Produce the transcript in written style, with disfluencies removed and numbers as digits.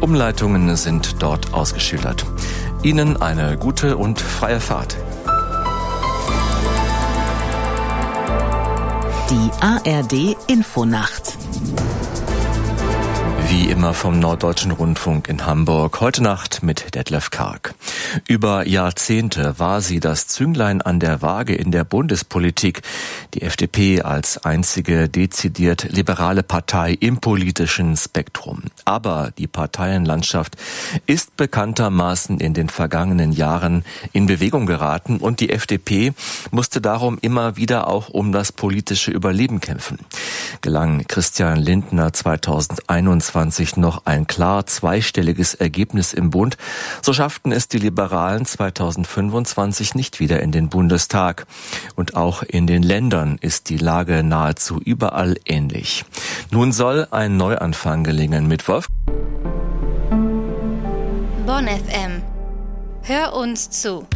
Umleitungen sind dort ausgeschildert. Ihnen eine gute und freie Fahrt. Die ARD Infonacht. Wie immer vom Norddeutschen Rundfunk in Hamburg, heute Nacht mit Detlef Karg. Über Jahrzehnte war sie das Zünglein an der Waage in der Bundespolitik. Die FDP als einzige dezidiert liberale Partei im politischen Spektrum. Aber die Parteienlandschaft ist bekanntermaßen in den vergangenen Jahren in Bewegung geraten und die FDP musste darum immer wieder auch um das politische Überleben kämpfen. Gelang Christian Lindner 2021 noch ein klar zweistelliges Ergebnis im Bund, so schafften es die Liberalen 2025 nicht wieder in den Bundestag. Und auch in den Ländern ist die Lage nahezu überall ähnlich. Nun soll ein Neuanfang gelingen mit Wolf. Bonn FM. Hör uns zu.